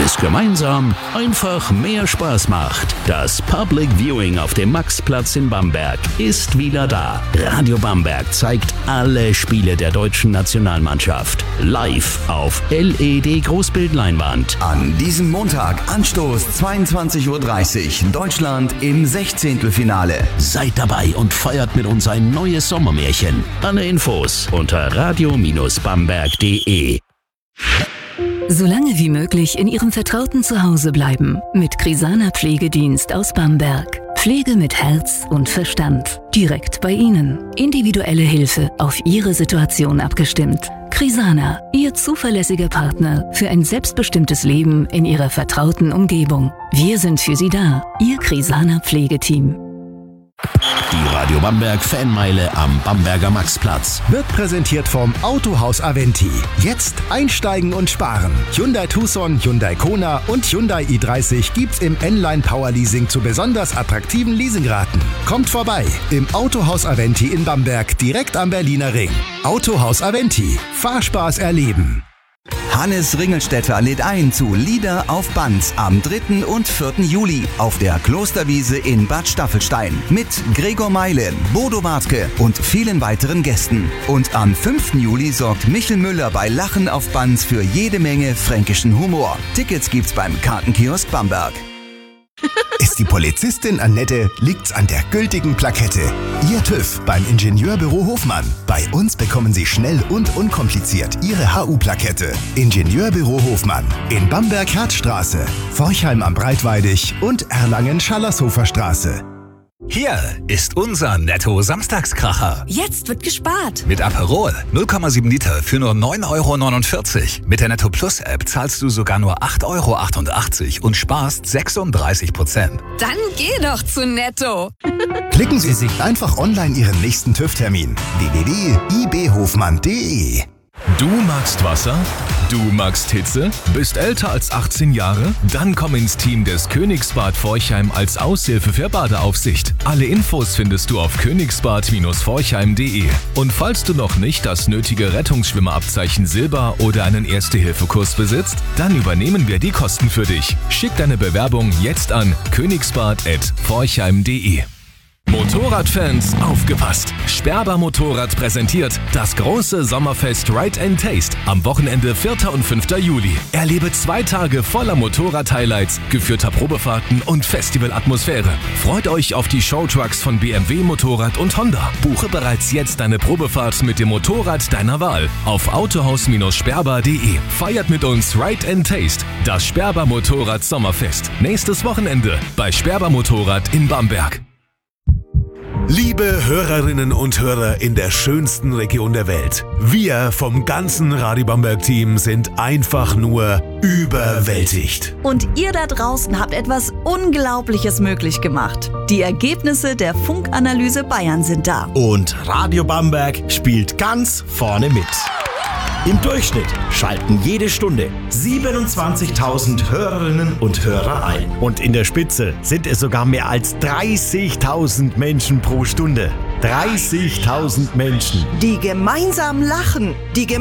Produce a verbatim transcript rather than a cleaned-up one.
es gemeinsam einfach mehr Spaß macht. Das Public Viewing auf dem Maxplatz in Bamberg ist wieder da. Radio Bamberg zeigt alle Spiele der deutschen Nationalmannschaft live auf L E D-Großbildleinwand. An diesem Montag Anstoß zweiundzwanzig Uhr dreißig. Deutschland im Sechzehntelfinale. Seid dabei und feiert mit uns ein neues Sommermärchen. Alle Infos unter radio Bindestrich bamberg punkt de. So lange wie möglich in Ihrem vertrauten Zuhause bleiben. Mit Crisana Pflegedienst aus Bamberg. Pflege mit Herz und Verstand. Direkt bei Ihnen. Individuelle Hilfe auf Ihre Situation abgestimmt. Crisana, Ihr zuverlässiger Partner für ein selbstbestimmtes Leben in Ihrer vertrauten Umgebung. Wir sind für Sie da. Ihr Crisana Pflegeteam. Die Radio Bamberg Fanmeile am Bamberger Maxplatz wird präsentiert vom Autohaus Aventi. Jetzt einsteigen und sparen. Hyundai Tucson, Hyundai Kona und Hyundai i dreißig gibt's im N-Line Power Leasing zu besonders attraktiven Leasingraten. Kommt vorbei im Autohaus Aventi in Bamberg, direkt am Berliner Ring. Autohaus Aventi. Fahrspaß erleben. Hannes Ringelstetter lädt ein zu Lieder auf Band am dritten und vierten Juli auf der Klosterwiese in Bad Staffelstein mit Gregor Meile, Bodo Wartke und vielen weiteren Gästen. Und am fünften Juli sorgt Michel Müller bei Lachen auf Band für jede Menge fränkischen Humor. Tickets gibt's beim Kartenkiosk Bamberg. Ist die Polizistin Annette, liegt's an der gültigen Plakette. Ihr TÜV beim Ingenieurbüro Hofmann. Bei uns bekommen Sie schnell und unkompliziert Ihre H U-Plakette. Ingenieurbüro Hofmann in Bamberg-Herzstraße, Forchheim am Breitweidig und Erlangen-Schallershofer Straße. Hier ist unser Netto-Samstagskracher. Jetzt wird gespart. Mit Aperol null Komma sieben Liter für nur neun Euro neunundvierzig. Mit der Netto Plus App zahlst du sogar nur acht Euro achtundachtzig und sparst sechsunddreißig Prozent. Dann geh doch zu Netto. Klicken Sie sich einfach online Ihren nächsten TÜV-Termin. w w w punkt i b hofmann punkt de. Du magst Wasser? Du magst Hitze? Bist älter als achtzehn Jahre? Dann komm ins Team des Königsbad Forchheim als Aushilfe für Badeaufsicht. Alle Infos findest du auf königsbad Bindestrich forchheim punkt de. Und falls du noch nicht das nötige Rettungsschwimmerabzeichen Silber oder einen Erste-Hilfe-Kurs besitzt, dann übernehmen wir die Kosten für dich. Schick deine Bewerbung jetzt an königsbad at forchheim punkt de. Motorradfans, aufgepasst! Sperber Motorrad präsentiert das große Sommerfest Ride and Taste am Wochenende vierten und fünften Juli. Erlebe zwei Tage voller Motorrad-Highlights, geführter Probefahrten und Festivalatmosphäre. Freut euch auf die Showtrucks von B M W Motorrad und Honda. Buche bereits jetzt deine Probefahrt mit dem Motorrad deiner Wahl auf autohaus sperber punkt de. Feiert mit uns Ride and Taste, das Sperber Motorrad Sommerfest. Nächstes Wochenende bei Sperber Motorrad in Bamberg. Liebe Hörerinnen und Hörer in der schönsten Region der Welt, wir vom ganzen Radio Bamberg-Team sind einfach nur überwältigt. Und ihr da draußen habt etwas Unglaubliches möglich gemacht. Die Ergebnisse der Funkanalyse Bayern sind da. Und Radio Bamberg spielt ganz vorne mit. Im Durchschnitt schalten jede Stunde siebenundzwanzigtausend Hörerinnen und Hörer ein. Und in der Spitze sind es sogar mehr als dreißigtausend Menschen pro Stunde. dreißigtausend Menschen. Die gemeinsam lachen, die gemeinsam